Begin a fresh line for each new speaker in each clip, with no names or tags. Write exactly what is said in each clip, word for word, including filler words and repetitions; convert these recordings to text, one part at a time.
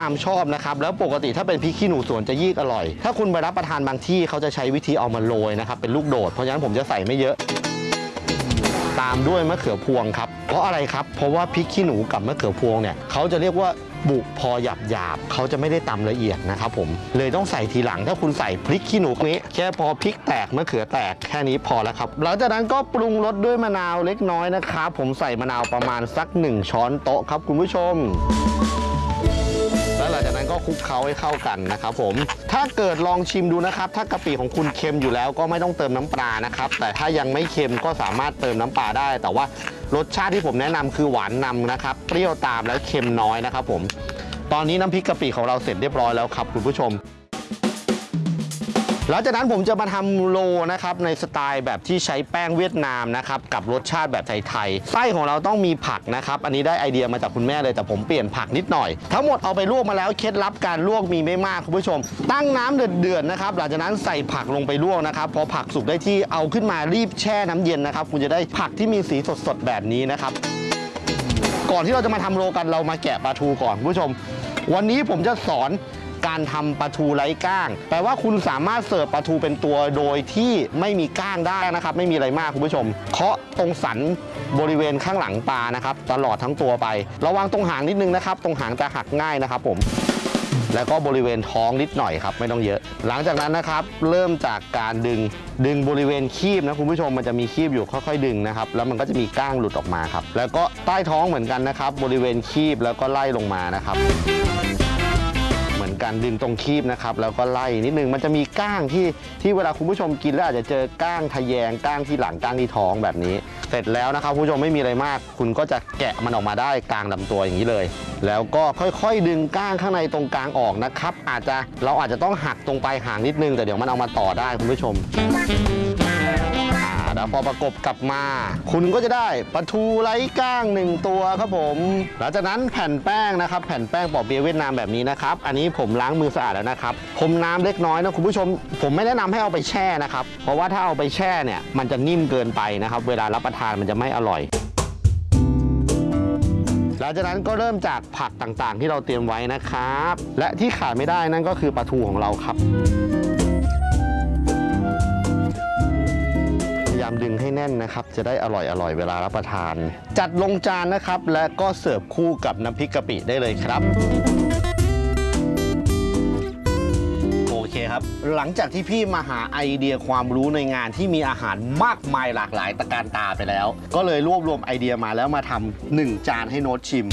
ตามชอบนะครับแล้วปกติถ้าเป็นพริกขี้หนูสวนจะยิ่งอร่อยถ้าคุณไปรับประทานบางที่เขาจะใช้วิธีเอามาโรยนะครับเป็นลูกโดดเพราะฉะนั้นผมจะใส่ไม่เยอะตามด้วยมะเขือพวงครับเพราะอะไรครับเพราะว่าพริกขี้หนูกับมะเขือพวงเนี่ยเขาจะเรียกว่าบุพอหยาบหยาบเขาจะไม่ได้ตำละเอียดนะครับผมเลยต้องใส่ทีหลังถ้าคุณใส่พริกขี้หนูนี้แค่พอพริกแตกมะเขือแตกแค่นี้พอแล้วครับหลังจากนั้นก็ปรุงรสด้วยมะนาวเล็กน้อยนะครับผมใส่มะนาวประมาณสักหนึ่งช้อนโต๊ะครับคุณผู้ชมแล้วหลังจากนั้นก็คลุกเคล้าให้เข้ากันนะครับผมถ้าเกิดลองชิมดูนะครับถ้ากะปิของคุณเค็มอยู่แล้วก็ไม่ต้องเติมน้ำปลานะครับแต่ถ้ายังไม่เค็มก็สามารถเติมน้ำปลาได้แต่ว่ารสชาติที่ผมแนะนำคือหวานนำนะครับเปรี้ยวตามแล้วเค็มน้อยนะครับผมตอนนี้น้ำพริกกะปิของเราเสร็จเรียบร้อยแล้วครับคุณผู้ชมหลังจากนั้นผมจะมาทำโรนะครับในสไตล์แบบที่ใช้แป้งเวียดนามนะครับกับรสชาติแบบไทยๆไส้ของเราต้องมีผักนะครับอันนี้ได้ไอเดียมาจากคุณแม่เลยแต่ผมเปลี่ยนผักนิดหน่อยทั้งหมดเอาไปลวกมาแล้วเคล็ดลับการลวกมีไม่มากคุณผู้ชมตั้งน้ำเดือดๆนะครับหลังจากนั้นใส่ผักลงไปลวกนะครับพอผักสุกได้ที่เอาขึ้นมารีบแช่น้ำเย็นนะครับคุณจะได้ผักที่มีสีสดๆแบบนี้นะครับก่อนที่เราจะมาทำโรกันเรามาแกะปลาทูก่อนคุณผู้ชมวันนี้ผมจะสอนการทำปลาทูไร้ก้างแปลว่าคุณสามารถเสิร์ฟปลาทูเป็นตัวโดยที่ไม่มีก้างได้นะครับไม่มีอะไรมากคุณผู้ชมเคาะตรงสันบริเวณข้างหลังปลานะครับตลอดทั้งตัวไประวังตรงหางนิดนึงนะครับตรงหางจะหักง่ายนะครับผมแล้วก็บริเวณท้องนิดหน่อยครับไม่ต้องเยอะหลังจากนั้นนะครับเริ่มจากการดึงดึงบริเวณคีบนะคุณผู้ชมมันจะมีคีบอยู่ค่อยๆดึงนะครับแล้วมันก็จะมีก้างหลุดออกมาครับแล้วก็ใต้ท้องเหมือนกันนะครับบริเวณคีบแล้วก็ไล่ลงมานะครับเหมือนกันดึงตรงคีบนะครับแล้วก็ไล่นิดนึงมันจะมีก้างที่ที่เวลาคุณผู้ชมกินแล้วอาจจะเจอก้างทะแยงก้างที่หลังก้างที่ท้องแบบนี้เสร็จแล้วนะครับคุณผู้ชมไม่มีอะไรมากคุณก็จะแกะมันออกมาได้กลางลำตัวอย่างนี้เลยแล้วก็ค่อยๆดึงก้างข้างในตรงกลางออกนะครับอาจจะเราอาจจะต้องหักตรงปลายหางนิดนึงแต่เดี๋ยวมันเอามาต่อได้คุณผู้ชมแล้วพอประกบกลับมาคุณก็จะได้ปลาทูไร้ก้างหนึ่งตัวครับผมหลังจากนั้นแผ่นแป้งนะครับแผ่นแป้งปอเปี๊ยะเวียดนามแบบนี้นะครับอันนี้ผมล้างมือสะอาดแล้วนะครับพรมน้ำเล็กน้อยนะคุณผู้ชมผมไม่แนะนำให้เอาไปแช่นะครับเพราะว่าถ้าเอาไปแช่เนี่ยมันจะนิ่มเกินไปนะครับเวลารับประทานมันจะไม่อร่อยหลังจากนั้นก็เริ่มจากผักต่างๆที่เราเตรียมไว้นะครับและที่ขาดไม่ได้นั่นก็คือปลาทูของเราครับพยายามดึงให้แน่นนะครับจะได้อร่อยอร่อยเวลารับประทานจัดลงจานนะครับและก็เสิร์ฟคู่กับน้ำพริกกะปิได้เลยครับโอเคครับหลังจากที่พี่มาหาไอเดียความรู้ในงานที่มีอาหารมากมายหลากหลายตระการตาไปแล้วก็เลยรวบรวมไอเดียมาแล้วมาทำหนึ่งจานให้โน้ตชิม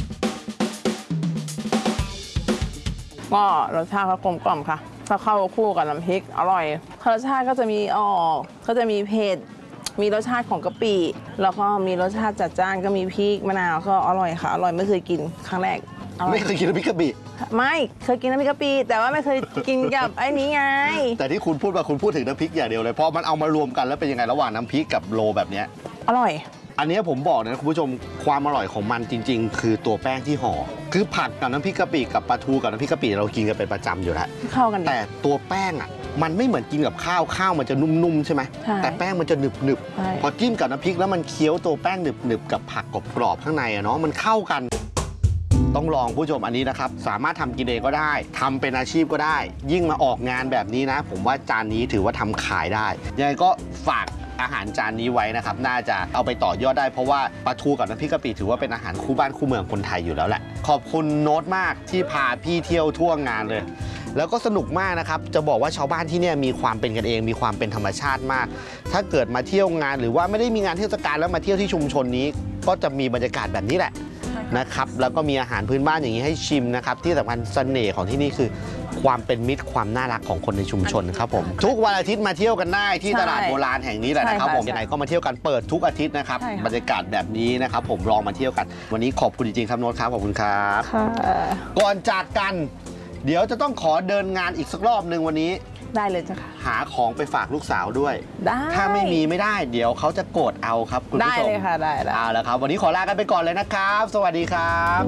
ก็รสชาติเขากลมกล่อมค่ะถ้าเข้าคู่กับน้ำพริกอร่อยรสชาติก็จะมีออกก็จะมีเผ็ดมีรสชาติของกะปิแล้วก็มีรสชาติจัดจ้านก็มีพริกมะนาวก็อร่อยค่ะอร่อยไม่เคยกินครั้งแรก
ไม่เคยกินน้ำพริกกะปิ
ไม่เคยกินน้ำพริกกะปิแต่ว่าไม่เคยกินกับไอ้นี้ไง
แต่ที่คุณพูดมาคุณพูดถึงน้ำพริกอย่างเดียวเลยเพราะมันเอามารวมกันแล้วเป็นยังไงระหว่างน้ำพริกกับโรแบบนี้
อร่อย
อันนี้ผมบอกนะคุณผู้ชมความอร่อยของมันจริงๆคือตัวแป้งที่ห่อคือผักกับน้ำพริกกะปิกับปลาทูกับน้ำพริกกะปิเรากินกันเป็นประจำอยู่แล้ว
เข้ากัน
แต่ตัวแป้งอ่ะมันไม่เหมือนกินกับข้าวข้าวมันจะนุ่มๆใช่ไหมแต่แป้งมันจะหนึบๆพอจิ้มกับน้ำพริกแล้วมันเคี้ยวตัวแป้งหนึบๆกับผักกรอบๆข้างในอะเนาะมันเข้ากันต้องลองผู้ชมอันนี้นะครับสามารถทำกินเองก็ได้ทำเป็นอาชีพก็ได้ยิ่งมาออกงานแบบนี้นะผมว่าจานนี้ถือว่าทำขายได้ยังไงก็ฝากอาหารจานนี้ไว้นะครับน่าจะเอาไปต่อยอดได้เพราะว่าปลาทูกับน้ำพริกกะปิถือว่าเป็นอาหารคู่บ้านคู่เมืองคนไทยอยู่แล้วแหละขอบคุณโน้ตมากที่พาพี่เที่ยวทั่วงานเลยแล้วก็สนุกมากนะครับจะบอกว่าชาวบ้านที่นี่มีความเป็นกันเองมีความเป็นธรรมชาติมากถ้าเกิดมาเที่ยวงานหรือว่าไม่ได้มีงานเทศกาลแล้วมาเที่ยวที่ชุมชนนี้ก็จะมีบรรยากาศแบบนี้แหละนะครับแล้วก็มีอาหารพื้นบ้านอย่างนี้ให้ชิมนะครับที่สำคัญเสน่ห์ของที่นี่คือความเป็นมิตรความน่ารักของคนในชุมชนครับผมทุกวันอาทิตย์มาเที่ยวกันได้ที่ตลาดโบราณแห่งนี้แหละนะครับผมไหนก็มาเที่ยวกันเปิดทุกอาทิตย์นะครับบรรยากาศแบบนี้นะครับผมลองมาเที่ยวกันวันนี้ขอบคุณจริงๆครับโน้ตครับขอบคุณครับก่อนจากกันเดี๋ยวจะต้องขอเดินงานอีกสักรอบหนึ่งวันนี้
ได้เลยจ้ะค่ะ
หาของไปฝากลูกสาวด้วย
ได้
ถ้าไม่มีไม่ได้เดี๋ยวเขาจะโกรธเอาครับคุณผู้ชม
ได้เลยค่ะได้
เอาละครับวันนี้ขอลากันไปก่อนเลยนะครับสวัสดีครับ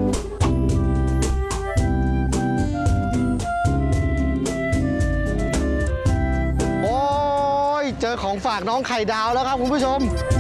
โอ้ยเจอของฝากน้องไข่ดาวแล้วครับคุณผู้ชม